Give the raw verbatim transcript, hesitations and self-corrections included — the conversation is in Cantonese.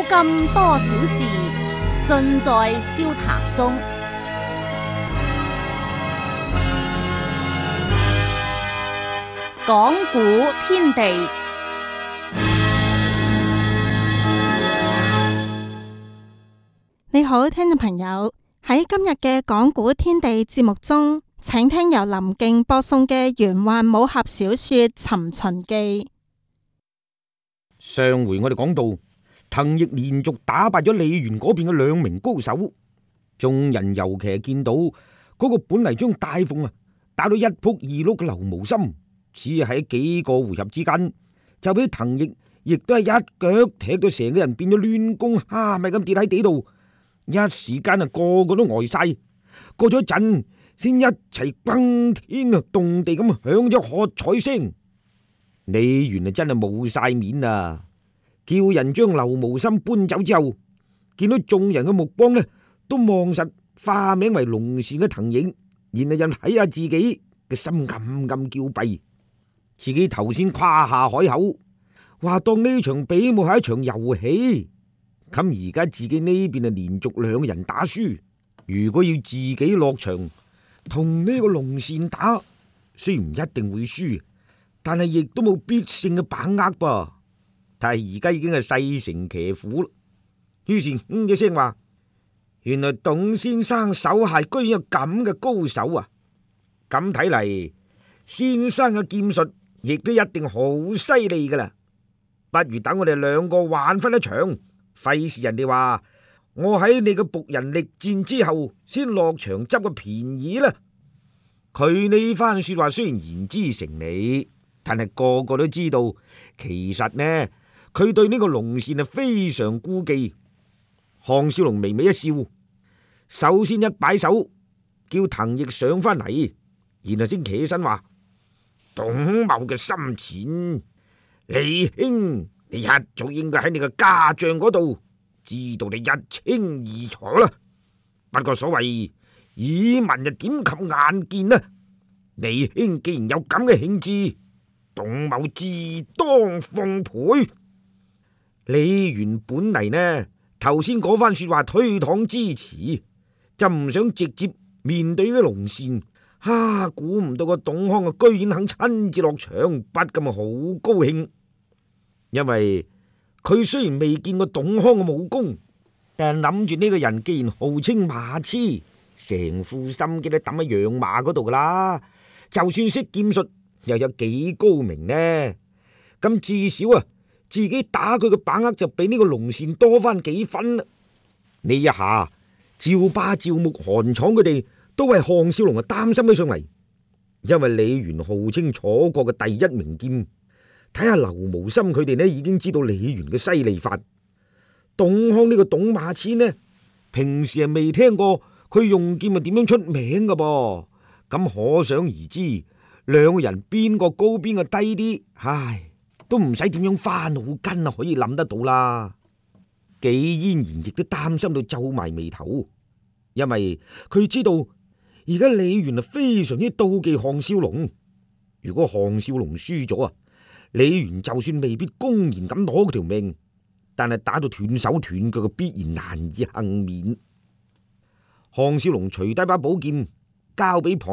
金多少事，盡在笑談中。講古天地， 你好，聽眾朋友，喺今日嘅講古天地節目中，請聽由林敬播送嘅玄幻武俠小說《尋秦記》。 上回我哋講到，滕奕連續打敗咗李元嗰邊嘅兩名高手，眾人尤其係見到嗰個本嚟將大鳳啊打到一仆二碌嘅劉無心，只係喺幾個回合之間就俾滕奕亦都係一腳踢到成個人變咗攣弓蝦米咁跌喺地度，一時間啊個個都呆晒。過咗一陣，先一齊轟天啊動地咁響咗喝彩聲。李元啊真係冇晒面啊！叫人將劉無心搬走之後，見到眾人嘅目光呢都望實化名為龍善嘅滕奕，然後又睇下自己嘅心暗暗叫弊。自己頭先誇下海口，話當呢場比武係一場遊戲，咁而家自己呢邊係連續兩人打輸，如果要自己落場同呢個龍善打，雖然唔一定會輸，但係亦都冇必勝嘅把握噃。但係而家已經係勢成騎虎，於是嗯一聲話：原來董先生手下居然有咁嘅高手啊！咁睇嚟，先生嘅劍術亦都一定好犀利噶啦。不如等我哋兩個玩翻一場，費事人哋話我喺你嘅僕人力戰之後先落場執個便宜啦。佢呢番說話雖然言之成理，但係個個都知道，其實呢，佢對呢個龍善係非常顧忌。項少龍微微一笑，首先一擺手叫滕奕上翻嚟，然後先企起身話：董某嘅心淺，李兄你一早應該喺你嘅家帳嗰度知道你一清二楚啦。不過所謂耳聞就點及眼見呢？李兄既然有咁嘅興致，董某自當奉陪。李元本嚟呢頭先嗰番說話推搪支持，就唔想直接面對呢龍善。哈、啊！估唔到個董康啊，居然肯親自落場，不禁好高興。因為佢雖然未見過董康嘅武功，但係諗住呢個人既然號稱馬痴，成副心機都抌喺養馬嗰度噶啦。就算識劍術，又有幾高明呢？咁至少啊，自己打佢嘅把握就比呢個龍善多翻幾分啦。呢一下，趙霸、趙牧、韓闖佢哋都為項少龍啊擔心咗上嚟，因為李元號稱楚國嘅第一名劍，睇下劉無心佢哋呢已經知道李元嘅犀利法。董康呢個董馬痴呢，平時係未聽過佢用劍係點樣出名噶噃，咁可想而知，兩個人邊個高邊個低啲，唉，都唔使點樣花腦筋啊，可以諗得到啦。紀嫣然亦都擔心到皺埋眉頭，因為佢知道而家李元係非常之妒忌項少龍。如果項少龍輸咗啊，李元就算未必公然咁攞佢條命，但係打到斷手斷腳嘅必然難以幸免。項少龍除低把寶劍交俾旁